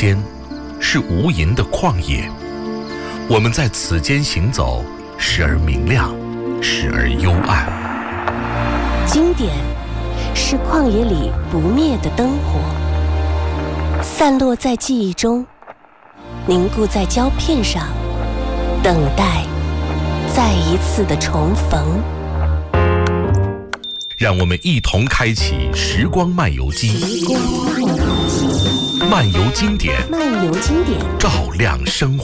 间是无垠的旷野，我们在此间行走，时而明亮，时而幽暗。 经典是旷野里不灭的灯火，散落在记忆中，凝固在胶片上，等待再一次的重逢。 让我们一同开启时光漫游机，漫游经典， 漫游经典， 照亮生活。